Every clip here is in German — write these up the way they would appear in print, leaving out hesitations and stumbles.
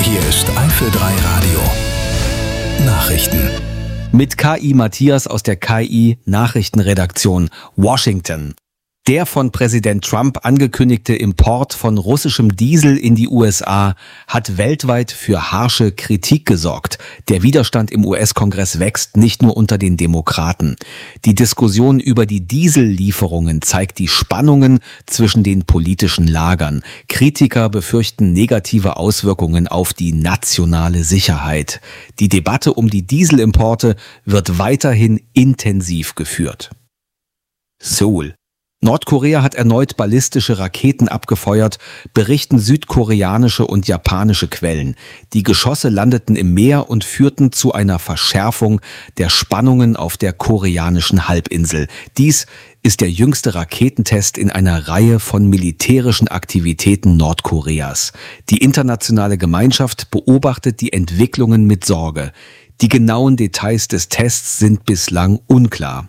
Hier ist Eifel 3 Radio. Nachrichten. Mit KI Matthias aus der KI Nachrichtenredaktion Washington. Der von Präsident Trump angekündigte Import von russischem Diesel in die USA hat weltweit für harsche Kritik gesorgt. Der Widerstand im US-Kongress wächst, nicht nur unter den Demokraten. Die Diskussion über die Diesellieferungen zeigt die Spannungen zwischen den politischen Lagern. Kritiker befürchten negative Auswirkungen auf die nationale Sicherheit. Die Debatte um die Dieselimporte wird weiterhin intensiv geführt. Seoul. Nordkorea hat erneut ballistische Raketen abgefeuert, berichten südkoreanische und japanische Quellen. Die Geschosse landeten im Meer und führten zu einer Verschärfung der Spannungen auf der koreanischen Halbinsel. Dies ist der jüngste Raketentest in einer Reihe von militärischen Aktivitäten Nordkoreas. Die internationale Gemeinschaft beobachtet die Entwicklungen mit Sorge. Die genauen Details des Tests sind bislang unklar.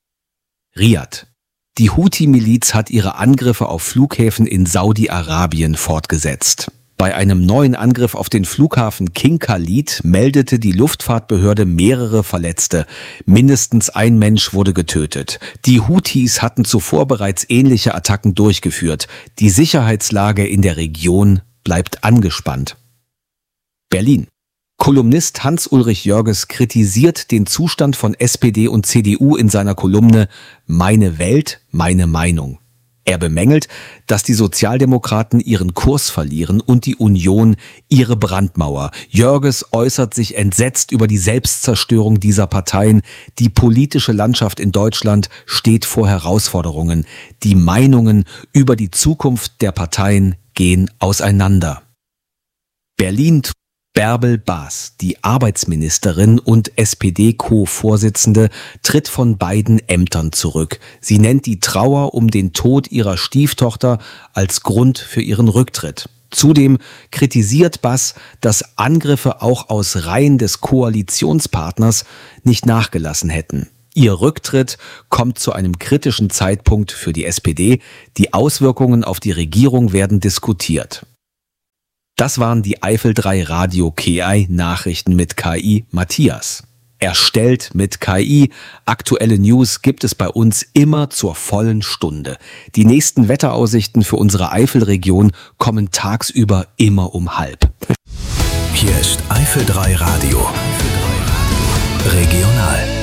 Riad. Die Houthi-Miliz hat ihre Angriffe auf Flughäfen in Saudi-Arabien fortgesetzt. Bei einem neuen Angriff auf den Flughafen King Khalid meldete die Luftfahrtbehörde mehrere Verletzte. Mindestens ein Mensch wurde getötet. Die Houthis hatten zuvor bereits ähnliche Attacken durchgeführt. Die Sicherheitslage in der Region bleibt angespannt. Berlin. Kolumnist Hans-Ulrich Jörges kritisiert den Zustand von SPD und CDU in seiner Kolumne »Meine Welt, meine Meinung«. Er bemängelt, dass die Sozialdemokraten ihren Kurs verlieren und die Union ihre Brandmauer. Jörges äußert sich entsetzt über die Selbstzerstörung dieser Parteien. Die politische Landschaft in Deutschland steht vor Herausforderungen. Die Meinungen über die Zukunft der Parteien gehen auseinander. Berlin. Bärbel Baas, die Arbeitsministerin und SPD-Co-Vorsitzende, tritt von beiden Ämtern zurück. Sie nennt die Trauer um den Tod ihrer Stieftochter als Grund für ihren Rücktritt. Zudem kritisiert Baas, dass Angriffe auch aus Reihen des Koalitionspartners nicht nachgelassen hätten. Ihr Rücktritt kommt zu einem kritischen Zeitpunkt für die SPD. Die Auswirkungen auf die Regierung werden diskutiert. Das waren die Eifel 3 Radio KI Nachrichten mit KI Matthias. Erstellt mit KI. Aktuelle News gibt es bei uns immer zur vollen Stunde. Die nächsten Wetteraussichten für unsere Eifelregion kommen tagsüber immer um 12:30. Hier ist Eifel 3 Radio. Regional.